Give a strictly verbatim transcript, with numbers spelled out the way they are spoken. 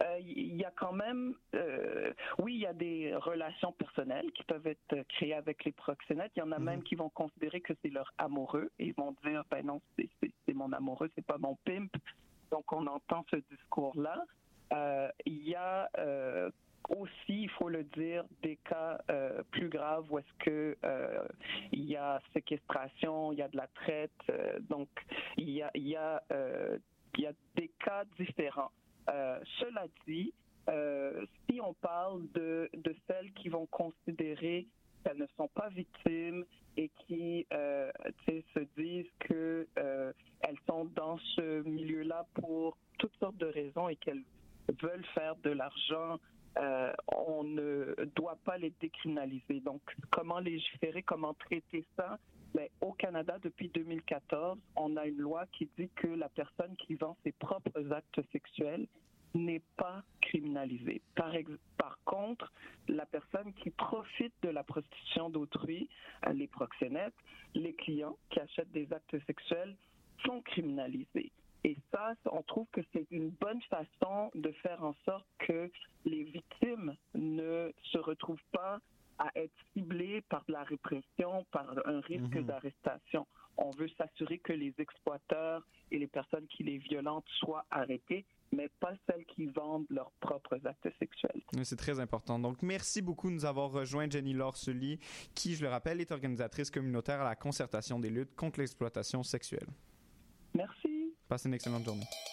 euh, il y a quand même, euh, oui, il y a des relations personnelles qui peuvent être créées avec les proxénètes. Il y en a mm-hmm. même qui vont considérer que c'est leur amoureux et ils vont dire, ben non, c'est, c'est, c'est mon amoureux, c'est pas mon pimp. Donc on entend ce discours-là. Euh, il y a euh, aussi, il faut le dire, des cas euh, plus graves où est-ce que euh, il y a séquestration, il y a de la traite. Euh, donc il y a, il y a, euh, il y a des cas différents. Euh, cela dit, euh, si on parle de, de celles qui vont considérer qu'elles ne sont pas victimes et qui euh, se disent que euh, elles sont dans ce milieu-là pour toutes sortes de raisons et qu'elles veulent faire de l'argent, euh, on ne doit pas les décriminaliser. Donc, comment légiférer, comment traiter ça? Ben, au Canada, depuis deux mille quatorze, on a une loi qui dit que la personne qui vend ses propres actes sexuels n'est pas criminalisée. Par, ex- par contre, la personne qui profite de la prostitution d'autrui, les proxénètes, les clients qui achètent des actes sexuels sont criminalisés. Et ça, on trouve que c'est une bonne façon de faire en sorte que les victimes ne se retrouvent pas à être ciblées par de la répression, par un risque mmh. d'arrestation. On veut s'assurer que les exploiteurs et les personnes qui les violentent soient arrêtés, mais pas celles qui vendent leurs propres actes sexuels. C'est très important. Donc, merci beaucoup de nous avoir rejoint, Jenny-Laure Sully, qui, je le rappelle, est organisatrice communautaire à la concertation des luttes contre l'exploitation sexuelle. Merci. Passez une excellente journée.